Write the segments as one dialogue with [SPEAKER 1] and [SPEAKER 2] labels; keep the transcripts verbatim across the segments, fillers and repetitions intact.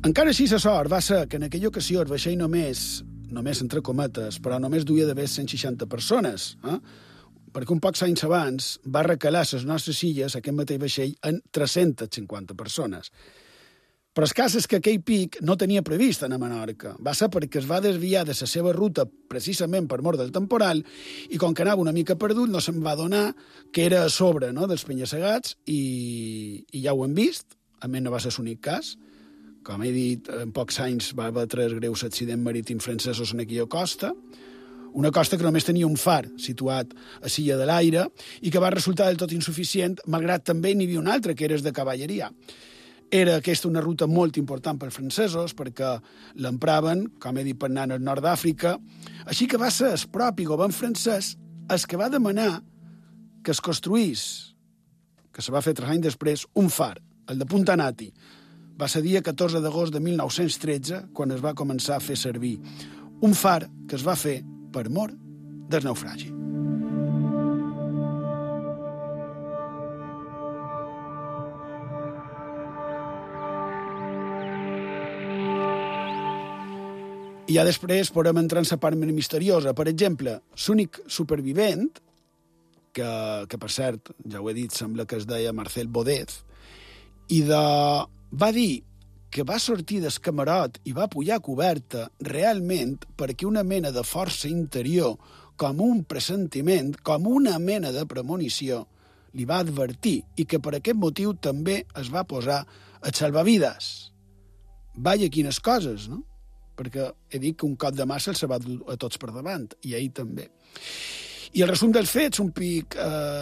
[SPEAKER 1] Encara així, la sort va ser que en aquella ocasió el vaixell només, només entre cometes, però només duia d'haver cent seixanta persones, eh? perquè un pocs anys abans va recalar les nostres illes, aquest mateix vaixell, en tres-centes cinquanta persones. Però el cas és que aquell pic no tenia previst anar a Menorca. Va ser perquè es va desviar de la seva ruta precisament per mort del temporal i com que anava una mica perdut no se'n va adonar que era a sobre, no?, dels penya-segats i, i ja ho hem vist. A més, no va ser l'únic cas. Com he dit, en pocs anys va haver tres greus accidents marítims francesos en aquella costa, una costa que només tenia un far situat a Silla de l'Aire i que va resultar del tot insuficient, malgrat també n'hi havia un altre, que era de cavalleria. Era aquesta una ruta molt important pels francesos, perquè l'empraven, com he dit, per anar al nord d'Àfrica, així que va ser el propi govern francès el que va demanar que es construís, que se va fer tres anys després, un far, el de Punta Nati. Va ser dia catorze d'agost de mil nou-cents tretze, quan es va començar a fer servir un far que es va fer per mor del naufragi. I ja després podem entrar en la part més misteriosa. Per exemple, l'únic supervivent, que, que per cert, ja ho he dit, sembla que es deia Marcel Baudez, i de... va dir que va sortir del camarot i va pujar a coberta realment perquè una mena de força interior, com un pressentiment, com una mena de premonició, li va advertir i que per aquest motiu també es va posar a salvavides. Vaya quines coses, no? Perquè he dit que un cop de massa els va dur a tots per davant, i ahir també. I el resum dels fets, un pic...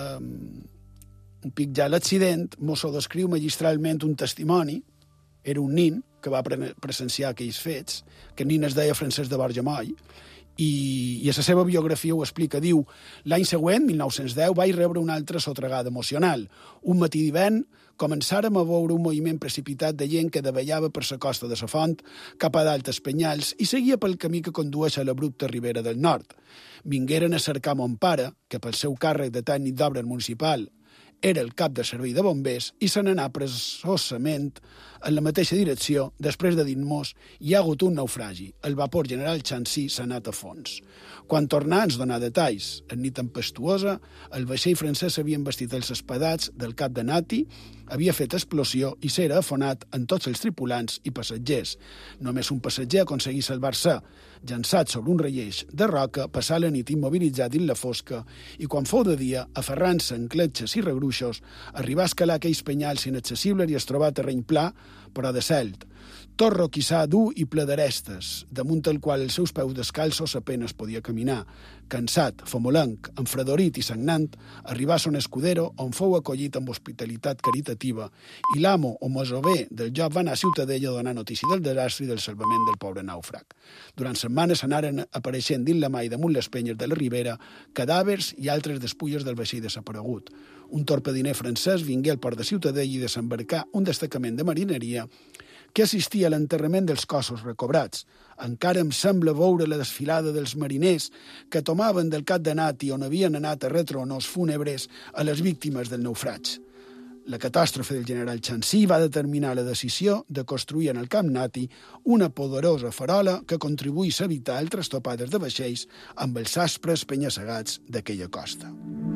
[SPEAKER 1] Eh, un pic ja l'accident, Mosso descriu magistralment un testimoni, era un nin que va presenciar aquells fets, que nin es deia Francesc de Borjamoll, i, i a la seva biografia ho explica, diu, l'any següent, mil nou-cents deu, vaig rebre una altra sotregada emocional. Un matí d'hivern començàrem a veure un moviment precipitat de gent que davallava per la costa de la font cap a dalt els penyals i seguia pel camí que condueix a l'abrupta ribera del nord. Vingueren a cercar mon pare, que pel seu càrrec de tècnic d'obra municipal era el cap de servei de bombers, i se n'anà presosament en la mateixa direcció, després de dir-nos hi ha hagut un naufragi. El vapor general Chancy s'ha anat a fons. Quan tornà ens donà detalls. En nit tempestuosa, el vaixell francès havia embestit els espadats del cap de Nati, havia fet explosió i s'era afonat en tots els tripulants i passatgers. Només un passatger aconseguí salvar-se. Llançat sobre un relleix de roca, passà la nit immobilitzat dins la fosca i quan fou de dia, aferrant-se en cletxes i regruixos, arribà a escalar aquells penyals inaccessibles i es trobà terreny pla, però de celt. Tot roquissar dur i ple d'arestes, damunt el qual els seus peus descalços apenes podia caminar. Cansat, famolenc, enfredorit i sagnant, arribà a son escudero, on fou acollit amb hospitalitat caritativa, i l'amo o masover del lloc va anar a Ciutadella a donar notícia del desastre i del salvament del pobre nàufrag. Durant setmanes anaren apareixent dins la mà i damunt les penyes de la ribera cadàvers i altres despulles del vaixell desaparegut. Un torpediner francès vingué al port de Ciutadella i desembarcà un destacament de marineria que assistia a l'enterrament dels cossos recobrats. Encara em sembla veure la desfilada dels mariners que tomaven del cap de Nati on havien anat a retre honors fúnebres a les víctimes del naufraig. La catàstrofe del general Chancy va determinar la decisió de construir en el Camp Nati una poderosa farola que contribuís a evitar altres topades de vaixells amb els aspres penya-segats d'aquella costa.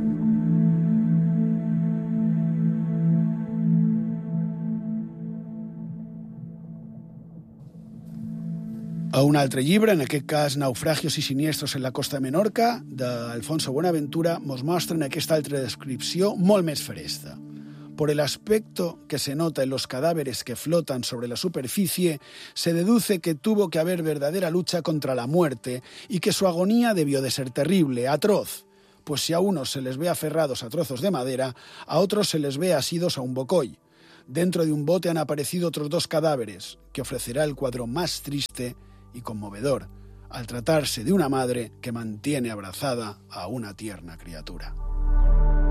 [SPEAKER 1] A un altre llibre, en aquest cas Naufragios y siniestros en la costa de Menorca, d'Alfonso Buenaventura, mos mostren aquesta altra descripció molt més feresta. Por el aspecto que se nota en los cadáveres que flotan sobre la superficie, se deduce que tuvo que haber verdadera lucha contra la muerte y que su agonía debió de ser terrible, atroz, pues si a unos se les ve aferrados a trozos de madera, a otros se les ve asidos a un bocoy. Dentro de un bote han aparecido otros dos cadáveres, que ofrecerá el cuadro más triste y conmovedor, al tratarse de una madre que mantiene abrazada a una tierna criatura.